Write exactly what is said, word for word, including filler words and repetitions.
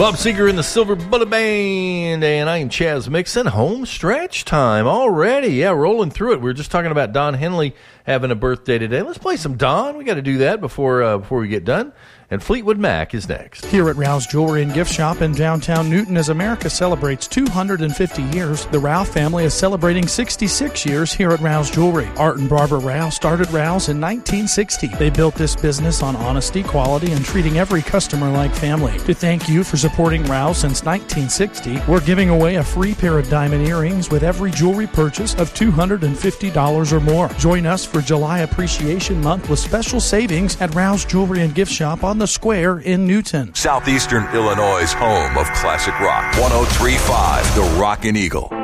Bob Seger in the Silver Bullet Band, and I am Chaz Mixon. Home stretch time already. Yeah, rolling through it. We were just talking about Don Henley having a birthday today. Let's play some Don. We got to do that before uh, before we get done. And Fleetwood Mac is next. Here at Rouse Jewelry and Gift Shop in downtown Newton, as America celebrates two hundred fifty years, the Rouse family is celebrating sixty-six years here at Rouse Jewelry. Art and Barbara Rouse started Rouse in nineteen sixty. They built this business on honesty, quality, and treating every customer like family. To thank you for supporting Rouse since nineteen sixty, we're giving away a free pair of diamond earrings with every jewelry purchase of two hundred fifty dollars or more. Join us for July Appreciation Month with special savings at Rouse Jewelry and Gift Shop on the Square in Newton. Southeastern Illinois' home of classic rock. one oh three point five The Rockin' Eagle.